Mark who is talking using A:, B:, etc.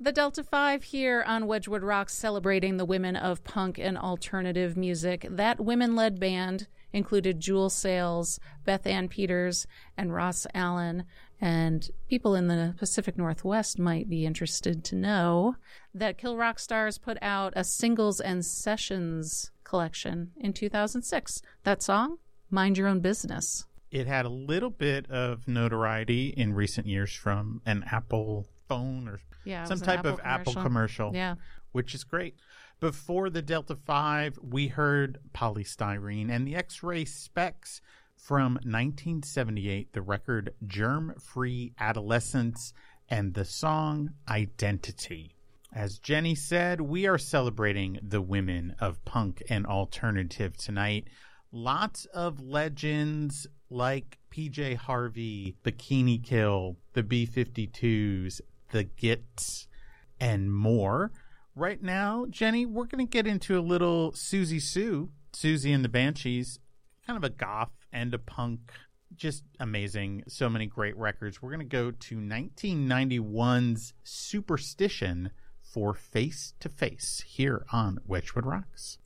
A: The Delta 5 here on Wedgwood Rocks, celebrating the women of punk and alternative music. That women-led band included Jewel Sales, Beth Ann Peters, and Ross Allen. And people in the Pacific Northwest might be interested to know that Kill Rock Stars put out a singles and sessions collection in 2006. That song, Mind Your Own Business.
B: It had a little bit of notoriety in recent years from an Apple phone or some type of Apple commercial, which is great. Before the Delta 5, we heard Polystyrene and the X-Ray Specs from 1978, the record Germ-Free Adolescence and the song Identity. As Jenny said, we are celebrating the women of punk and alternative tonight. Lots of legends like PJ Harvey, Bikini Kill, the B-52s, the Gits, and more. Right now, Jenny, we're going to get into a little Susie Sue, Susie and the Banshees, kind of a goth and a punk, just amazing. So many great records. We're going to go to 1991's Superstition for Face to Face here on Wedgwood Rocks.